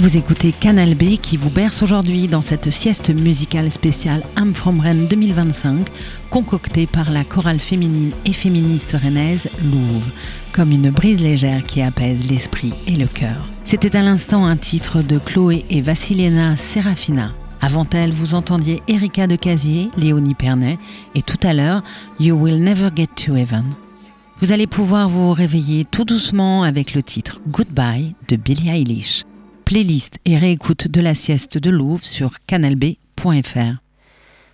Vous écoutez Canal B qui vous berce aujourd'hui dans cette sieste musicale spéciale I'm From Rennes 2025, concoctée par la chorale féminine et féministe rennaise Louve, comme une brise légère qui apaise l'esprit et le cœur. C'était à l'instant un titre de Chloé et Vassilena Serafina. Avant elle, vous entendiez Erika de Casier, Léonie Pernet et tout à l'heure You Will Never Get to Heaven. Vous allez pouvoir vous réveiller tout doucement avec le titre Goodbye de Billie Eilish. Playlist et réécoute de la sieste de Louve sur canalb.fr.